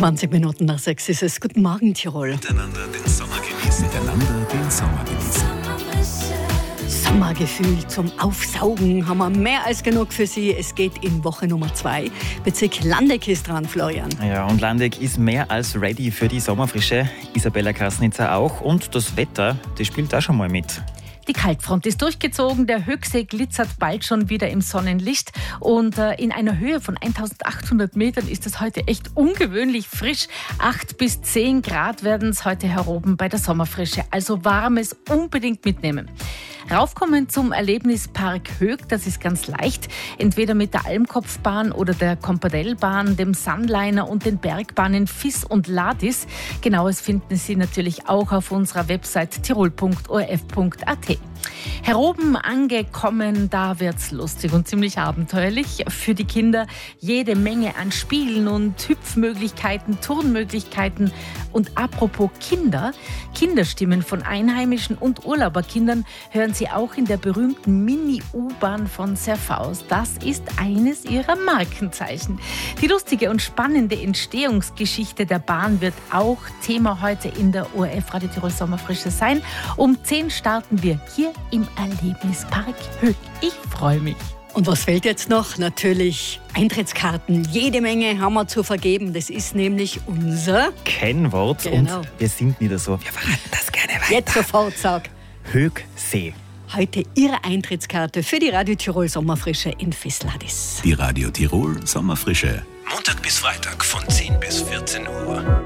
20 Minuten nach 6 ist es. Guten Morgen, Tirol. Miteinander den Sommer genießen. Sommergefühl zum Aufsaugen haben wir mehr als genug für Sie. Es geht in Woche Nummer 2. Bezirk Landeck ist dran, Florian. Ja, und Landeck ist mehr als ready für die Sommerfrische. Isabella Krasnitzer auch. Und das Wetter, das spielt da schon mal mit. Die Kaltfront ist durchgezogen, der Höchsee glitzert bald schon wieder im Sonnenlicht und in einer Höhe von 1800 Metern ist es heute echt ungewöhnlich frisch. 8 bis 10 Grad werden es heute heroben bei der Sommerfrische, also warmes unbedingt mitnehmen. Raufkommen zum Erlebnispark Höck, das ist ganz leicht. Entweder mit der Almkopfbahn oder der Kompadellbahn, dem Sunliner und den Bergbahnen Fiss und Ladis. Genaues finden Sie natürlich auch auf unserer Website tirol.orf.at. Heroben angekommen, da wird's lustig und ziemlich abenteuerlich. Für die Kinder jede Menge an Spielen und Hüpfmöglichkeiten, Turnmöglichkeiten. Und apropos Kinder, Kinderstimmen von Einheimischen und Urlauberkindern hören Sie auch in der berühmten Mini-U-Bahn von Serfaus. Das ist eines ihrer Markenzeichen. Die lustige und spannende Entstehungsgeschichte der Bahn wird auch Thema heute in der ORF Radio Tirol Sommerfrische sein. Um 10 starten wir hier im Erlebnispark Höck. Ich freue mich. Und was fehlt jetzt noch? Natürlich Eintrittskarten. Jede Menge haben wir zu vergeben. Das ist nämlich unser Kennwort. Genau. Und wir sind wieder so, wir verraten das gerne weiter. Jetzt sofort sag. Höcksee. Heute Ihre Eintrittskarte für die Radio Tirol Sommerfrische in Fiss Ladis. Die Radio Tirol Sommerfrische. Montag bis Freitag von 10 bis 14 Uhr.